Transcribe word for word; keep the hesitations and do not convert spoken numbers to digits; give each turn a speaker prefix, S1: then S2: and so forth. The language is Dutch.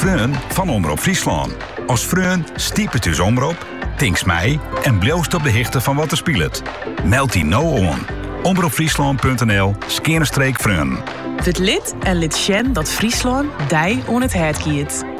S1: Freun van Omroep Friesland. Als Freun stiept het dus omroep, tinks mij en bloost op de hichte van wat er speelt. Meld die nou aan. omroepfriesland punt n l skeerstreek Freun.
S2: Word lid en lid sjen dat Friesland dij on het hert kiet.